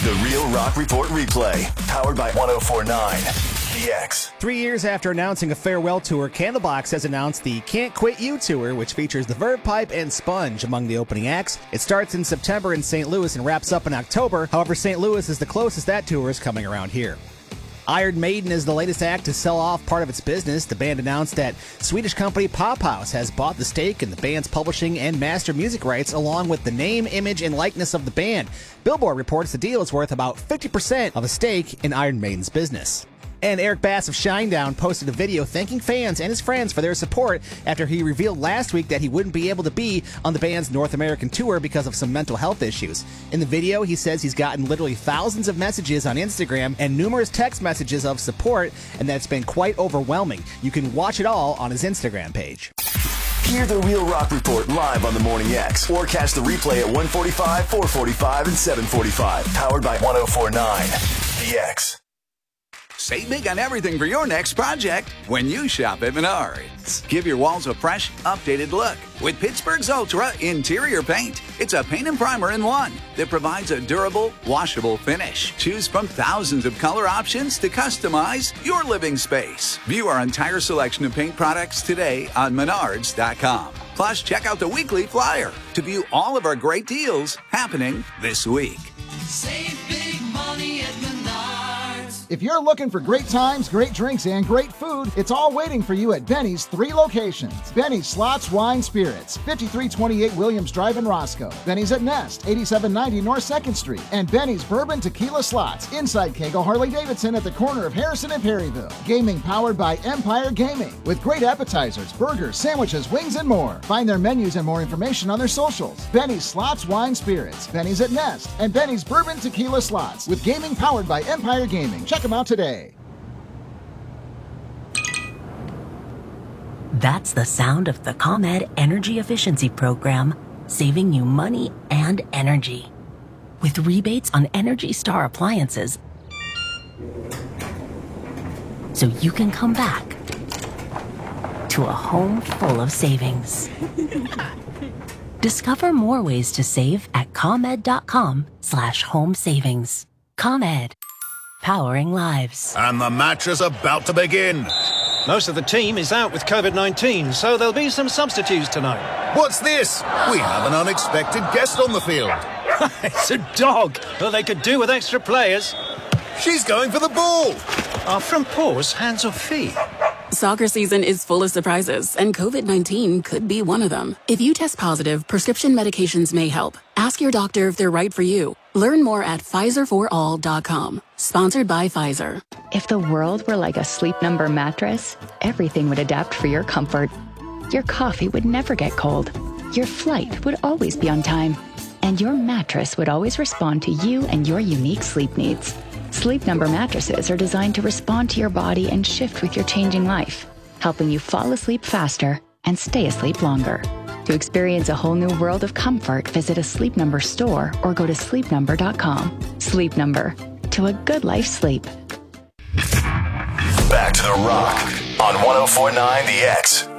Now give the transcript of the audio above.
The Real Rock Report replay, powered by 104.9 The X. 3 years after announcing a farewell tour, Candlebox has announced the Can't Quit You tour, which features the Verve Pipe and Sponge among the opening acts. It starts in September in St. Louis and wraps up in October. However, St. Louis is the closest that tour is coming around here. Iron Maiden is the latest act to sell off part of its business. The band announced that Swedish company Pop House has bought the stake in the band's publishing and master music rights, along with the name, image, and likeness of the band. Billboard reports the deal is worth about 50% of a stake in Iron Maiden's business. And Eric Bass of Shinedown posted a video thanking fans and his friends for their support after he revealed last week that he wouldn't be able to be on the band's North American tour because of some mental health issues. In the video, he says he's gotten literally thousands of messages on Instagram and numerous text messages of support, and that it's been quite overwhelming. You can watch it all on his Instagram page. Hear the Real Rock Report live on the Morning X, or catch the replay at 1:45, 4:45, and 7:45. Powered by 104.9 The X. Save big on everything for your next project when you shop at Menards. Give your walls a fresh, updated look with Pittsburgh's Ultra Interior Paint. It's a paint and primer in one that provides a durable, washable finish. Choose from thousands of color options to customize your living space. View our entire selection of paint products today on Menards.com. Plus, check out the weekly flyer to view all of our great deals happening this week. Save big money at Menards. If you're looking for great times, great drinks, and great food, it's all waiting for you at Benny's 3 locations. Benny's Slots, Wine, Spirits, 5328 Williams Drive in Roscoe. Benny's at Nest, 8790 North 2nd Street. And Benny's Bourbon Tequila Slots, inside Kegel Harley-Davidson at the corner of Harrison and Perryville. Gaming powered by Empire Gaming, with great appetizers, burgers, sandwiches, wings, and more. Find their menus and more information on their socials. Benny's Slots, Wine, Spirits, Benny's at Nest, and Benny's Bourbon Tequila Slots, with gaming powered by Empire Gaming. Check them out today. That's the sound of the ComEd Energy Efficiency Program, saving you money and energy. With rebates on Energy Star appliances, so you can come back to a home full of savings. Discover more ways to save at ComEd.com/home savings. ComEd. Powering lives. And the match is about to begin. Most of the team is out with COVID-19, so there'll be some substitutes tonight. What's this? We have an unexpected guest on the field. It's a dog, but they could do with extra players. She's going for the ball. Are front paws hands or feet? Soccer season is full of surprises, and COVID-19 could be one of them. If you test positive, prescription medications may help. Ask your doctor if they're right for you. Learn more at PfizerForAll.com. Sponsored by Pfizer. If the world were like a Sleep Number mattress, everything would adapt for your comfort. Your coffee would never get cold. Your flight would always be on time. And your mattress would always respond to you and your unique sleep needs. Sleep Number mattresses are designed to respond to your body and shift with your changing life, helping you fall asleep faster and stay asleep longer. To experience a whole new world of comfort, visit a Sleep Number store or go to sleepnumber.com. Sleep Number. To a good life sleep. Back to The Rock on 104.9 The X.